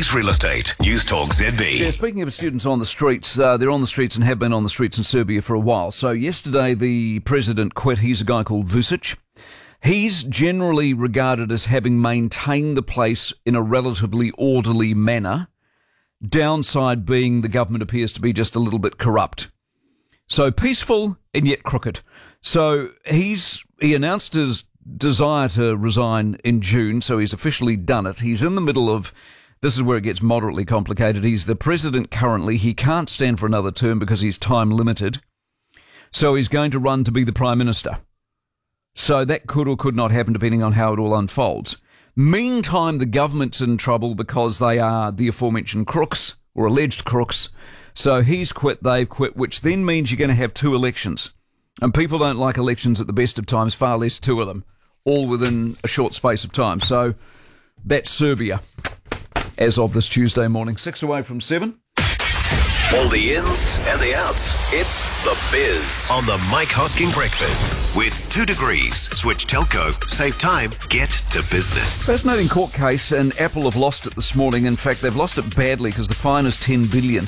Levy's Real Estate, News Talk ZB. Yeah, speaking of students on the streets, they're on the streets and have been on the streets in Serbia for a while. So yesterday the president quit. He's a guy called Vučić. He's generally regarded as having maintained the place in a relatively orderly manner. Downside being the government appears to be just a little bit corrupt. So peaceful and yet crooked. So he announced his desire to resign in June, so he's officially done it. He's in the middle of, this is where it gets moderately complicated. He's the president currently. He can't stand for another term because he's time limited. So he's going to run to be the prime minister. So that could or could not happen depending on how it all unfolds. Meantime, the government's in trouble because they are the aforementioned crooks or alleged crooks. So he's quit, they've quit, which then means you're going to have two elections. And people don't like elections at the best of times, far less two of them, all within a short space of time. So that's Serbia as of this Tuesday morning, 6 away from 7. All the ins and the outs. It's The Biz on the Mike Hosking Breakfast. With 2 degrees, switch telco, save time, get to business. Fascinating court case, and Apple have lost it this morning. In fact, they've lost it badly because the fine is $10 billion.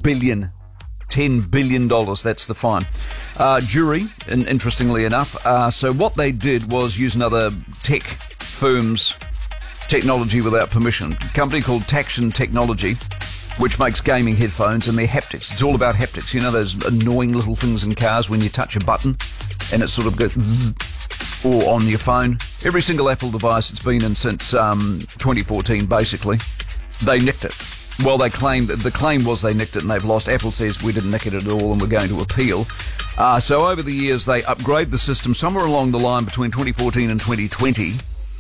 $10 billion, that's the fine. Jury, and interestingly enough, so what they did was use another tech firm's technology without permission. A company called Taction Technology, which makes gaming headphones, and they're haptics. It's all about haptics. You know those annoying little things in cars when you touch a button and it sort of goes zzz, or on your phone. Every single Apple device it's been in since 2014, basically, they nicked it. Well, they claimed, the claim was they nicked it and they've lost. Apple says we didn't nick it at all and we're going to appeal. So over the years, they upgrade the system somewhere along the line between 2014 and 2020.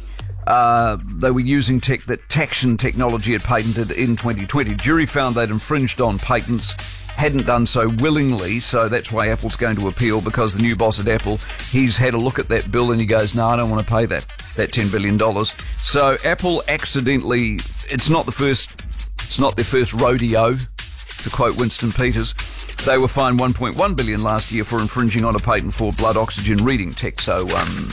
They were using tech that Taction Technology had patented in 2020. Jury found they'd infringed on patents, hadn't done so willingly, so that's why Apple's going to appeal, because the new boss at Apple, he's had a look at that bill and he goes, no, I don't want to pay that $10 billion. So Apple accidentally, it's not their first rodeo, to quote Winston Peters. They were fined $1.1 billion last year for infringing on a patent for blood oxygen reading tech. So,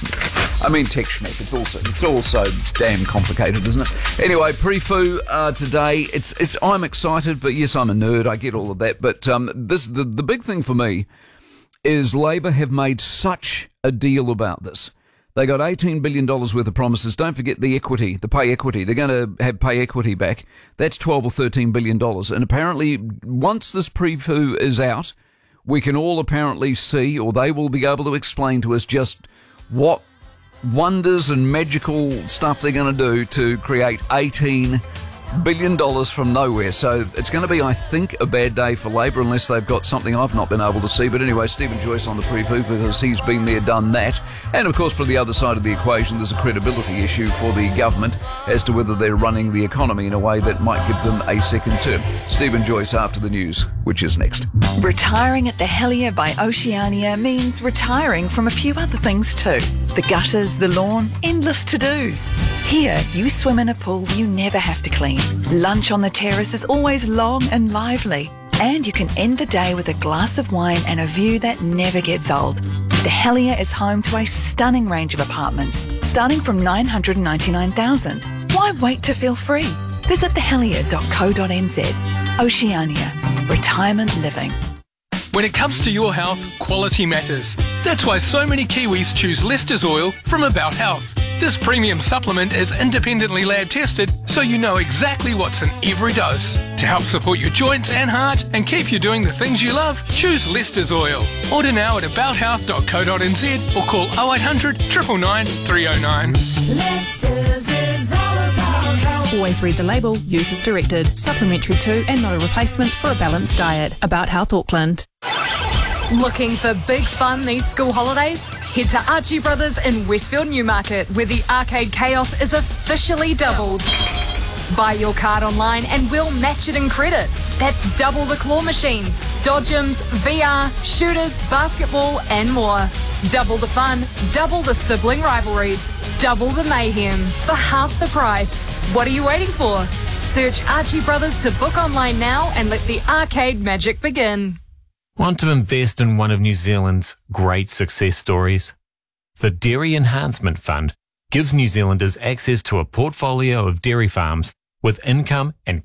tech schmeck. It's also damn complicated, isn't it? Anyway, pre-foo today. I'm excited, but yes, I'm a nerd. I get all of that. But the big thing for me is Labor have made such a deal about this. They got $18 billion worth of promises. Don't forget the equity, the pay equity. They're going to have pay equity back. That's $12 or $13 billion. And apparently, once this pre-foo is out, we can all apparently see, or they will be able to explain to us just what wonders and magical stuff they're going to do to create $18 billion from nowhere. So it's going to be, I think, a bad day for Labor unless they've got something I've not been able to see. But anyway, Stephen Joyce on the pre-foo because he's been there, done that. And of course, for the other side of the equation, there's a credibility issue for the government as to whether they're running the economy in a way that might give them a second term. Stephen Joyce after the news, which is next. Retiring at the Helier by Oceania means retiring from a few other things too. The gutters, the lawn, endless to-dos. Here, you swim in a pool you never have to clean. Lunch on the terrace is always long and lively. And you can end the day with a glass of wine and a view that never gets old. The Helier is home to a stunning range of apartments, starting from $999,000. Why wait to feel free? Visit thehelier.co.nz. Oceania. Retirement living. When it comes to your health, quality matters. That's why so many Kiwis choose Leicester's Oil from About Health. This premium supplement is independently lab tested, so you know exactly what's in every dose. To help support your joints and heart and keep you doing the things you love, choose Leicester's Oil. Order now at abouthealth.co.nz or call 0800 999 309. Leicester's is all about health. Always read the label, use as directed. Supplementary to and not a replacement for a balanced diet. About Health Auckland. Looking for big fun these school holidays? Head to Archie Brothers in Westfield Newmarket, where the arcade chaos is officially doubled. Buy your card online and we'll match it in credit. That's double the claw machines, dodgems, VR, shooters, basketball and more. Double the fun, double the sibling rivalries, double the mayhem for half the price. What are you waiting for? Search Archie Brothers to book online now and let the arcade magic begin. Want to invest in one of New Zealand's great success stories? The Dairy Enhancement Fund gives New Zealanders access to a portfolio of dairy farms with income and